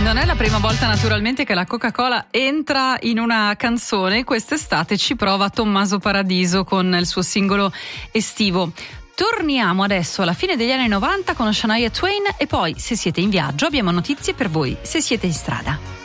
Non è la prima volta naturalmente che la Coca-Cola entra in una canzone. Quest'estate ci prova Tommaso Paradiso con il suo singolo estivo. Torniamo adesso alla fine degli anni 90 con Shania Twain e poi, se siete in viaggio, abbiamo notizie per voi se siete in strada.